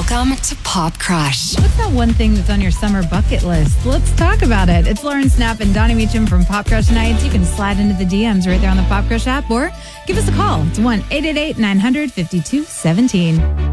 Welcome to Pop Crush. What's that one thing that's on your summer bucket list? Let's talk about it. It's Lauren Snapp and Donnie Meacham from Pop Crush Nights. You can slide into the DMs right there on the Pop Crush app or give us a call. It's 1-888-900-5217.